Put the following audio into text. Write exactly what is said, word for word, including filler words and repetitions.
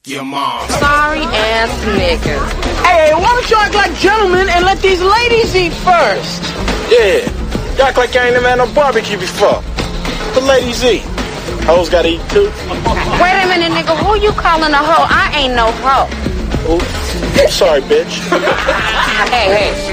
Your mom. Sorry ass niggas. Hey, why don't you act like gentlemen and let these ladies eat first? Yeah, you act like I ain't never had no barbecue before. The ladies eat. Hoes gotta eat too. Wait a minute, nigga. Who you calling a hoe? I ain't no hoe. Ooh, sorry, bitch. Hey, hey.